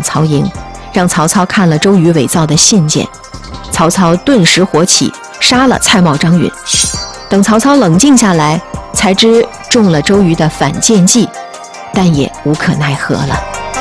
曹营，让曹操看了周瑜伪造的信件。曹操顿时火起，杀了蔡瑁、张允。等曹操冷静下来，才知中了周瑜的反间计，但也无可奈何了。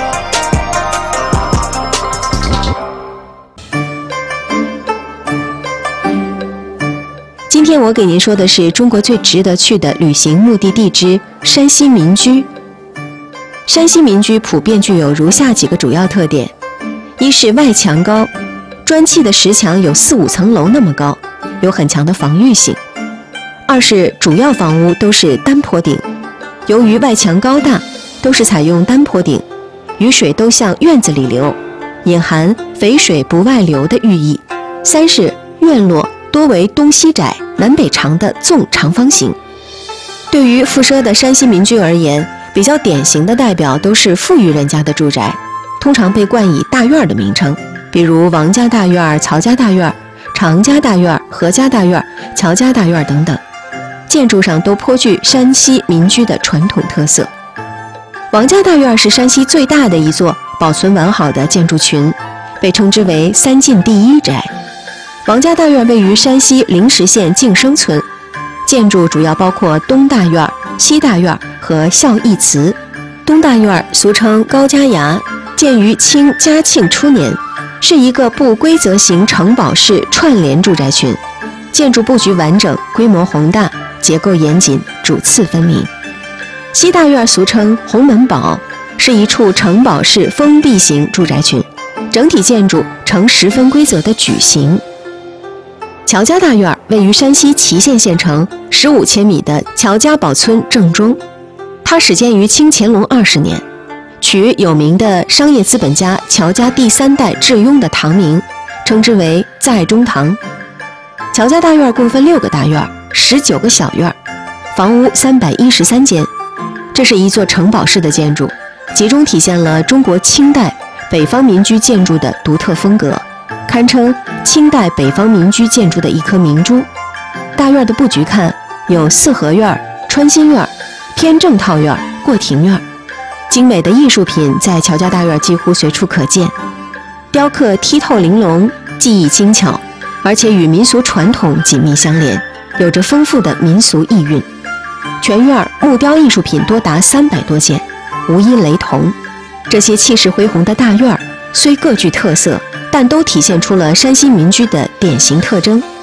今天我给您说的是中国最值得去的旅行目的地之山西民居。山西民居普遍具有如下几个主要特点：一是外墙高，砖砌的石墙有4-5层楼那么高，有很强的防御性；二是主要房屋都是单坡顶，由于外墙高大，都是采用单坡顶，雨水都向院子里流，隐含肥水不外流的寓意；三是院落多为东西窄、南北长的纵长方形。对于富奢的山西民居而言，比较典型的代表都是富裕人家的住宅，通常被冠以大院的名称，比如王家大院、曹家大院、常家大院、何家大院、乔家大院等等，建筑上都颇具山西民居的传统特色。王家大院是山西最大的一座保存完好的建筑群，被称之为3晋第1宅。王家大院位于山西灵石县晋生村，建筑主要包括东大院、西大院和孝义祠。东大院俗称高家崖，建于清嘉庆初年，是一个不规则型城堡式串联住宅群，建筑布局完整，规模宏大，结构严谨，主次分明。西大院俗称红门堡，是一处城堡式封闭型住宅群，整体建筑呈十分规则的矩形。乔家大院位于山西祁县县城15千米的乔家堡村正中，它始建于清乾隆20年，取有名的商业资本家乔家第3代智雍的堂名，称之为在中堂。乔家大院共分6个大院，19个小院，房屋313间。这是一座城堡式的建筑，集中体现了中国清代北方民居建筑的独特风格，堪称清代北方民居建筑的一颗明珠。大院的布局看，有四合院、穿心院、偏正套院、过庭院，精美的艺术品在乔家大院几乎随处可见，雕刻剔透玲珑，技艺精巧，而且与民俗传统紧密相连，有着丰富的民俗意蕴。全院木雕艺术品多达300多件，无一雷同。这些气势恢宏的大院虽各具特色，但都体现出了山西民居的典型特征，